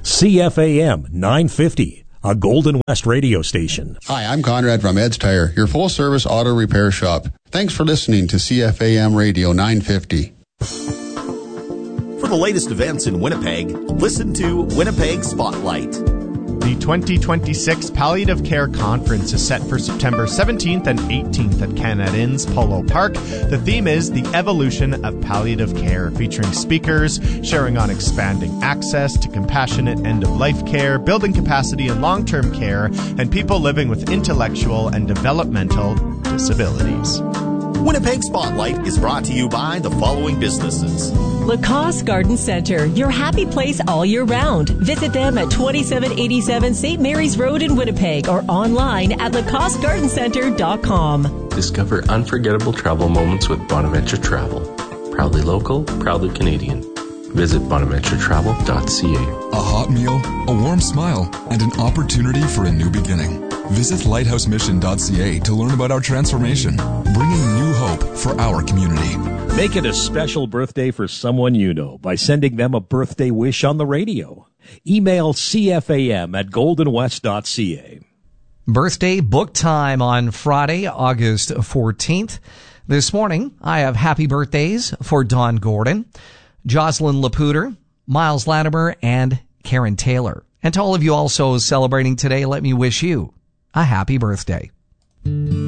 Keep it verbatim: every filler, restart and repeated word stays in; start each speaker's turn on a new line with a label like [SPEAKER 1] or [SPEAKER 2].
[SPEAKER 1] C F A M nine fifty, a Golden West radio station.
[SPEAKER 2] Hi, I'm Conrad from Ed's Tire, your full-service auto repair shop. Thanks for listening to C F A M Radio nine fifty.
[SPEAKER 3] For the latest events in Winnipeg, listen to Winnipeg Spotlight.
[SPEAKER 4] The twenty twenty-six Palliative Care Conference is set for September seventeenth and eighteenth at Canada Inn's Polo Park. The theme is The Evolution of Palliative Care, featuring speakers sharing on expanding access to compassionate end-of-life care, building capacity in long-term care, and people living with intellectual and developmental disabilities.
[SPEAKER 3] Winnipeg Spotlight is brought to you by the following businesses.
[SPEAKER 5] Lacoste Garden Center, your happy place all year round. Visit them at twenty-seven eighty-seven Saint Mary's Road in Winnipeg or online at lacoste garden center dot com.
[SPEAKER 6] Discover unforgettable travel moments with Bonaventure Travel. Proudly local, proudly Canadian. Visit bonaventure travel dot c a.
[SPEAKER 7] A hot meal, a warm smile, and an opportunity for a new beginning. Visit lighthouse mission dot c a to learn about our transformation, bringing new hope for our community.
[SPEAKER 1] Make it a special birthday for someone you know by sending them a birthday wish on the radio. Email C F A M at golden west dot c a.
[SPEAKER 8] Birthday book time on Friday, August fourteenth. This morning, I have happy birthdays for Don Gordon, Jocelyn Laputer, Miles Latimer, and Karen Taylor. And to all of you also celebrating today, let me wish you a happy birthday.